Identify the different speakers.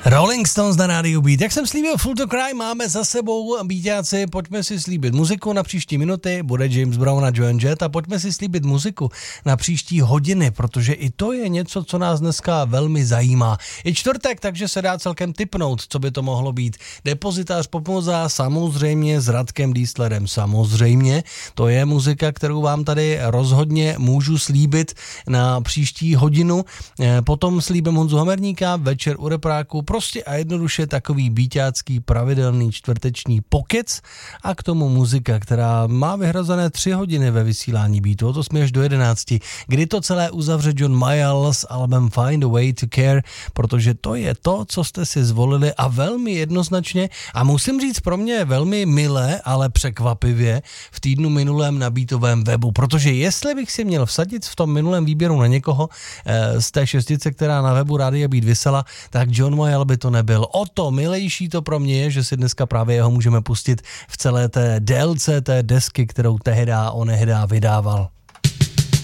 Speaker 1: Rolling Stones na rádiu Beat. Jak jsem slíbil, Full to Cry máme za sebou, bíťáci, pojďme si slíbit muziku na příští minuty, bude James Brown a Joan Jett a pojďme si slíbit muziku na příští hodiny, protože i to je něco, co nás dneska velmi zajímá. Je čtvrtek, takže se dá celkem tipnout, co by to mohlo být. Depozitář Popmoza, samozřejmě s Radkem Dieslerem, samozřejmě. To je muzika, kterou vám tady rozhodně můžu slíbit na příští hodinu. Potom slíbím Honzu Hamerníka, večer u repráku, prostě a jednoduše takový bíťácký pravidelný čtvrteční pokec a k tomu muzika, která má vyhrazené 3 hodiny ve vysílání Beatu, to jsme až do 11, kdy to celé uzavře John Mayall s albem Find a Way to Care, protože to je to, co jste si zvolili a velmi jednoznačně a musím říct pro mě velmi milé, ale překvapivě v týdnu minulém na Beatovém webu, protože jestli bych si měl vsadit v tom minulém výběru na někoho z té šestice, která na webu Rádia Beat visela, tak John Mayall by to nebyl. O to milejší to pro mě je, že si dneska právě jeho můžeme pustit v celé té délce té desky, kterou tehdy onehdá vydával.